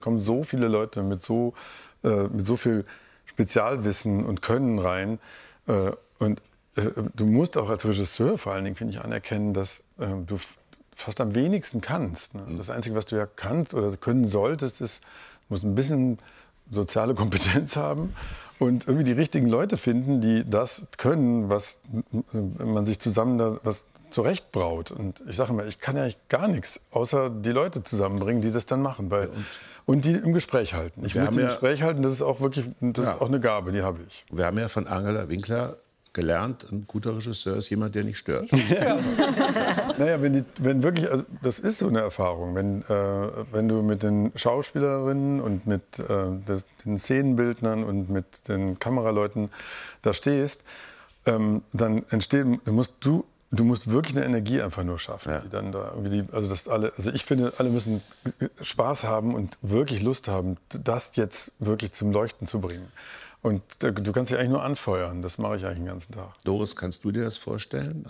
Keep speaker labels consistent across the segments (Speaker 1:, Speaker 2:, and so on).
Speaker 1: kommen so viele Leute mit so viel Spezialwissen und Können rein. Du musst auch als Regisseur vor allen Dingen, finde ich, anerkennen, dass du fast am wenigsten kannst. Ne? Das Einzige, was du ja kannst oder können solltest, ist, du musst ein bisschen soziale Kompetenz haben und irgendwie die richtigen Leute finden, die das können, was man sich zusammen da was zurechtbraut. Und ich sage immer, ich kann ja eigentlich gar nichts, außer die Leute zusammenbringen, die das dann machen. Und die im Gespräch halten. Ich muss die im Gespräch halten, das ist auch wirklich, das ist auch eine Gabe, die habe ich.
Speaker 2: Wir haben ja von Angela Winkler gelernt, ein guter Regisseur ist jemand, der nicht stört.
Speaker 1: Naja, wenn wirklich, also das ist so eine Erfahrung, wenn du mit den Schauspielerinnen und mit den Szenenbildnern und mit den Kameraleuten da stehst, dann entsteht, du musst wirklich eine Energie einfach nur schaffen, die dann da irgendwie, also ich finde, alle müssen Spaß haben und wirklich Lust haben, das jetzt wirklich zum Leuchten zu bringen. Und du kannst dich eigentlich nur anfeuern. Das mache ich eigentlich den ganzen Tag.
Speaker 2: Doris, kannst du dir das vorstellen,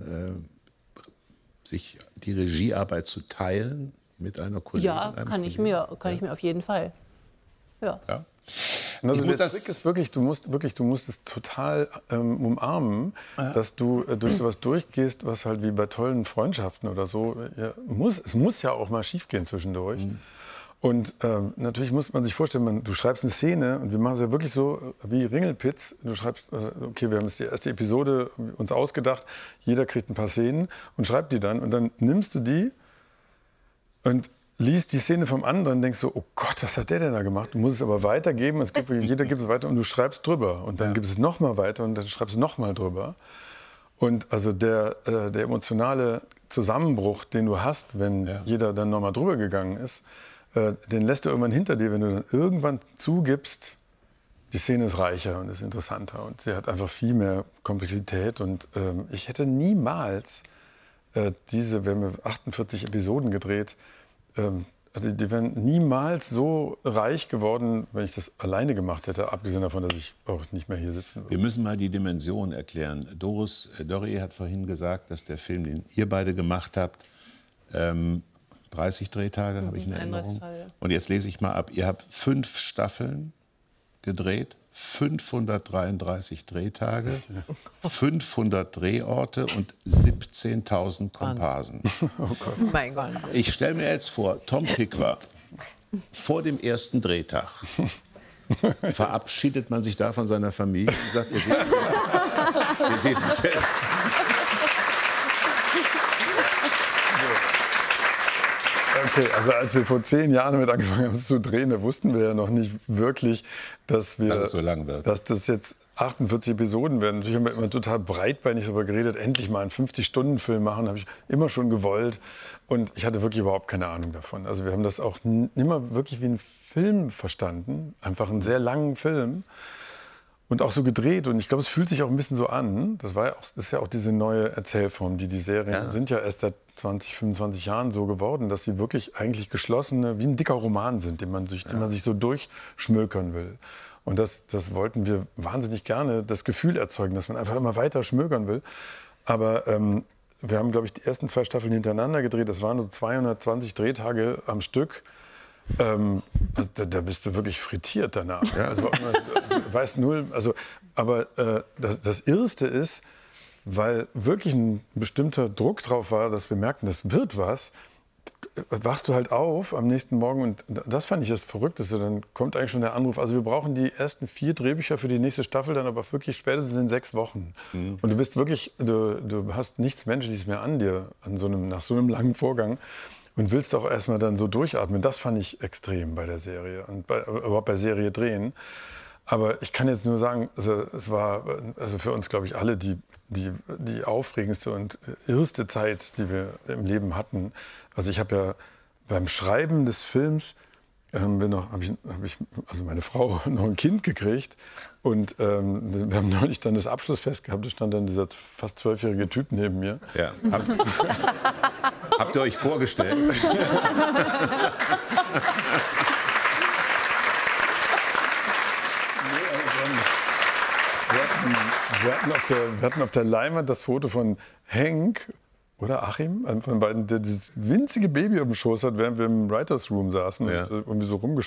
Speaker 2: sich die Regiearbeit zu teilen mit einer Kollegin?
Speaker 3: Ja, kann ich mir auf jeden Fall. Ja.
Speaker 1: Also der Trick ist wirklich, du musst es total umarmen, dass du durch sowas durchgehst, was halt wie bei tollen Freundschaften oder so, es muss ja auch mal schiefgehen zwischendurch. Und natürlich muss man sich vorstellen, du schreibst eine Szene und wir machen es ja wirklich so wie Ringelpitz. Du schreibst, okay, wir haben jetzt die erste Episode uns ausgedacht, jeder kriegt ein paar Szenen und schreibt die dann. Und dann nimmst du die und liest die Szene vom anderen und denkst so, oh Gott, was hat der denn da gemacht? Du musst es aber weitergeben, jeder gibt es weiter und du schreibst drüber. Und dann gibst es nochmal weiter und dann schreibst du nochmal drüber. Und also der emotionale Zusammenbruch, den du hast, wenn jeder dann nochmal drüber gegangen ist, den lässt du irgendwann hinter dir, wenn du dann irgendwann zugibst, die Szene ist reicher und ist interessanter und sie hat einfach viel mehr Komplexität. Und ich hätte niemals wir haben 48 Episoden gedreht, also die wären niemals so reich geworden, wenn ich das alleine gemacht hätte, abgesehen davon, dass ich auch nicht mehr hier sitzen würde.
Speaker 2: Wir müssen mal die Dimension erklären. Dori hat vorhin gesagt, dass der Film, den ihr beide gemacht habt, 30 Drehtage, habe ich in Erinnerung. Und jetzt lese ich mal ab. Ihr habt 5 Staffeln gedreht, 533 Drehtage, 500 Drehorte und 17.000 Komparsen.
Speaker 1: Oh Gott.
Speaker 3: Mein Gott.
Speaker 2: Ich stelle mir jetzt vor, Tom Tykwer, vor dem ersten Drehtag, verabschiedet man sich da von seiner Familie und sagt, ihr seht mich.
Speaker 1: Okay, also als wir vor 10 Jahren damit angefangen haben zu drehen, da wussten wir ja noch nicht wirklich, dass
Speaker 2: es so lang wird.
Speaker 1: Dass das jetzt 48 Episoden werden. Natürlich haben wir immer total breitbeinig darüber geredet, endlich mal einen 50-Stunden-Film machen, habe ich immer schon gewollt. Und ich hatte wirklich überhaupt keine Ahnung davon. Also wir haben das auch immer wirklich wie einen Film verstanden, einfach einen sehr langen Film. Und auch so gedreht. Und ich glaube, es fühlt sich auch ein bisschen so an. Das ist ja auch diese neue Erzählform. Die Serien sind ja erst seit 20, 25 Jahren so geworden, dass sie wirklich eigentlich geschlossene, wie ein dicker Roman sind, den man sich so durchschmökern will. Und das wollten wir wahnsinnig gerne, das Gefühl erzeugen, dass man einfach immer weiter schmökern will. Aber wir haben, glaube ich, die ersten 2 Staffeln hintereinander gedreht. Das waren so 220 Drehtage am Stück. Also da bist du wirklich frittiert danach. Ja? Also, du weißt null. Also, aber das Irrste ist, weil wirklich ein bestimmter Druck drauf war, dass wir merkten, das wird was, wachst du halt auf am nächsten Morgen und das fand ich das Verrückteste. Dann kommt eigentlich schon der Anruf. Also wir brauchen die ersten 4 Drehbücher für die nächste Staffel, dann aber wirklich spätestens in 6 Wochen. Und du bist wirklich, du hast nichts Menschliches mehr an dir nach so einem langen Vorgang. Und willst auch erstmal dann so durchatmen. Das fand ich extrem bei der Serie und überhaupt bei Serie drehen. Aber ich kann jetzt nur sagen, es war für uns, glaube ich, alle die aufregendste und irrste Zeit, die wir im Leben hatten. Also ich habe ja beim Schreiben des Films habe ich meine Frau noch ein Kind gekriegt und wir haben neulich dann das Abschlussfest gehabt, da stand dann dieser fast 12-jährige Typ neben mir.
Speaker 2: Ja. Habt ihr euch vorgestellt?
Speaker 1: Wir hatten auf der Leinwand das Foto von Henk Oder Achim, von beiden, der dieses winzige Baby auf dem Schoß hat, während wir im Writers Room saßen und irgendwie so rumgespielt